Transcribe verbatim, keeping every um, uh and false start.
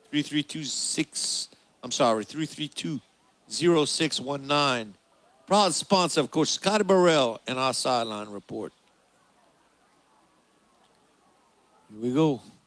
three three two six, I'm sorry, three three two zero six one nine. Proud sponsor, of course, Scotty Burrell and our sideline report. Here we go.